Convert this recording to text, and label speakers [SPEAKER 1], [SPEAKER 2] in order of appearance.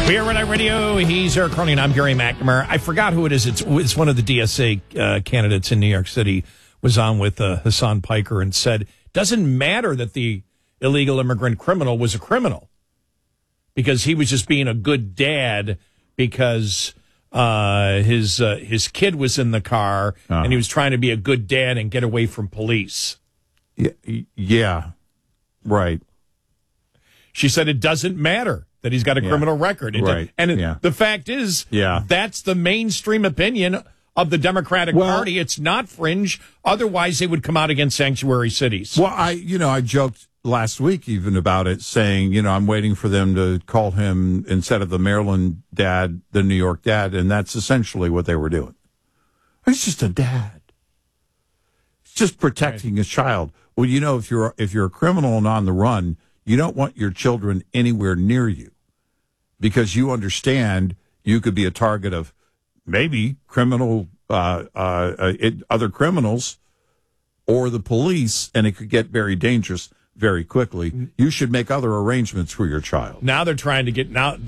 [SPEAKER 1] Beer Red Eye Radio. He's Eric Carney, and I'm Gary McNamara. I forgot who it is. It's one of the DSA candidates in New York City. Was on with Hassan Piker and said, doesn't matter that the illegal immigrant criminal was a criminal because he was just being a good dad because his kid was in the car and he was trying to be a good dad and get away from police.
[SPEAKER 2] Yeah, right.
[SPEAKER 1] She said it doesn't matter that he's got a criminal record. The fact is, that's the mainstream opinion of the Democratic Party. It's not fringe. Otherwise, they would come out against sanctuary cities.
[SPEAKER 2] Well, I joked last week even about it, saying, I'm waiting for them to call him, instead of the Maryland dad, the New York dad, and that's essentially what they were doing. He's just a dad. He's just protecting his child. Well, if you're a criminal and on the run, you don't want your children anywhere near you because you understand you could be a target of maybe other criminals or the police, and it could get very dangerous very quickly. You should make other arrangements for your child.
[SPEAKER 1] Now they're trying to get